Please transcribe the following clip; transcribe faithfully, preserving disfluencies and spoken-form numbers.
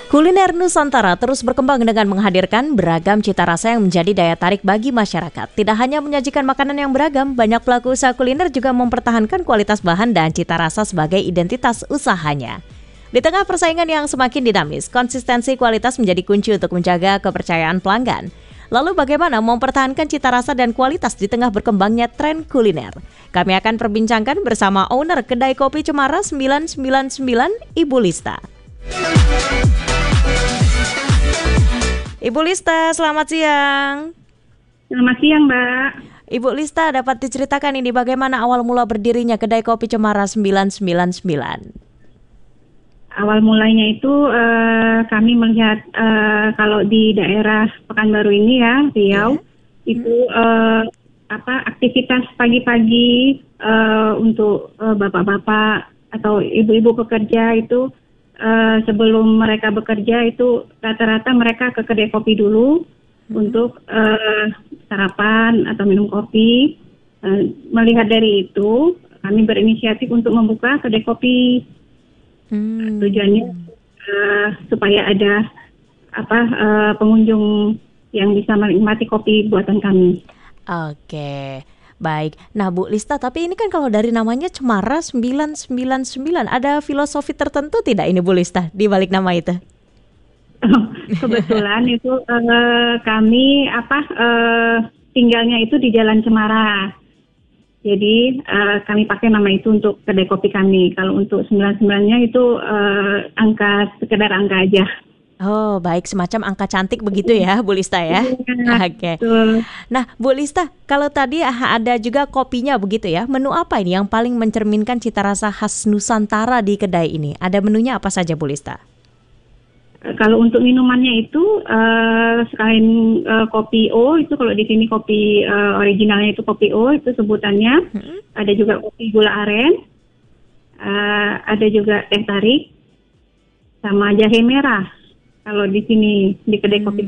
Kuliner Nusantara terus berkembang dengan menghadirkan beragam cita rasa yang menjadi daya tarik bagi masyarakat. Tidak hanya menyajikan makanan yang beragam, banyak pelaku usaha kuliner juga mempertahankan kualitas bahan dan cita rasa sebagai identitas usahanya. Di tengah persaingan yang semakin dinamis, konsistensi kualitas menjadi kunci untuk menjaga kepercayaan pelanggan. Lalu bagaimana mempertahankan cita rasa dan kualitas di tengah berkembangnya tren kuliner? Kami akan perbincangkan bersama owner Kedai Kopi Cemara sembilan sembilan sembilan, Ibu Lista. Ibu Lista, selamat siang. Selamat siang, Mbak. Ibu Lista, dapat diceritakan ini bagaimana awal mula berdirinya Kedai Kopi Cemara sembilan sembilan sembilan? Awal mulanya itu uh, kami melihat uh, kalau di daerah Pekanbaru ini ya, Riau, yeah. itu uh, apa aktivitas pagi-pagi uh, untuk uh, bapak-bapak atau ibu-ibu pekerja itu Uh, sebelum mereka bekerja itu rata-rata mereka ke kedai kopi dulu hmm. untuk uh, sarapan atau minum kopi. Uh, melihat dari itu, kami berinisiatif untuk membuka kedai kopi. Hmm. Tujuannya uh, supaya ada apa uh, pengunjung yang bisa menikmati kopi buatan kami. Oke. Baik, nah Bu Lista, tapi ini kan kalau dari namanya Cemara sembilan sembilan sembilan, ada filosofi tertentu tidak ini Bu Lista di balik nama itu? Oh, kebetulan itu uh, kami apa uh, tinggalnya itu di Jalan Cemara. Jadi uh, kami pakai nama itu untuk kedai kopi kami. Kalau untuk sembilan sembilan-nya itu uh, angka sekedar angka aja. Oh, baik, semacam angka cantik begitu ya, Bu Lista ya. Oke. Okay. Nah, Bu Lista, kalau tadi ada juga kopinya begitu ya. Menu apa ini yang paling mencerminkan cita rasa khas Nusantara di kedai ini? Ada menunya apa saja, Bu Lista? Kalau untuk minumannya itu uh, selain uh, kopi O, itu kalau di sini kopi uh, originalnya itu kopi O, itu sebutannya. Hmm. Ada juga kopi gula aren, uh, ada juga teh tarik, sama jahe merah. Kalau di sini di kedai kopi